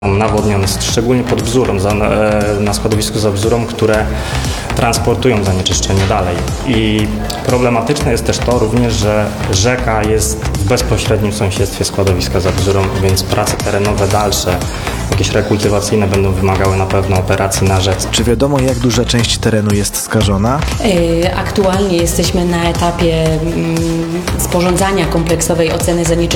Nawodniony jest szczególnie pod Bzurą, na składowisku za Bzurą, które transportują zanieczyszczenie dalej. I problematyczne jest też to również, że rzeka jest w bezpośrednim sąsiedztwie składowiska za Bzurą, więc prace terenowe dalsze, jakieś rekultywacyjne będą wymagały na pewno operacji na rzece. Czy wiadomo, jak duża część terenu jest skażona? Aktualnie jesteśmy na etapie sporządzania kompleksowej oceny zanieczyszczenia